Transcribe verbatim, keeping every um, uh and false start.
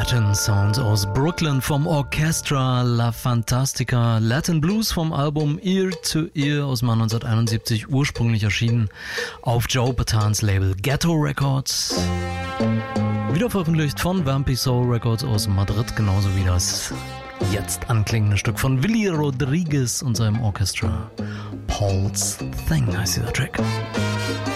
Latin Sounds aus Brooklyn vom Orchestra La Fantastica. Latin Blues vom Album Ear to Ear aus dem Jahr neunzehnhunderteinundsiebzig, ursprünglich erschienen auf Joe Batans Label Ghetto Records. Wieder veröffentlicht von Vampy Soul Records aus Madrid, genauso wie das jetzt anklingende Stück von Willy Rodriguez und seinem Orchestra. Paul's Thing heißt dieser Track.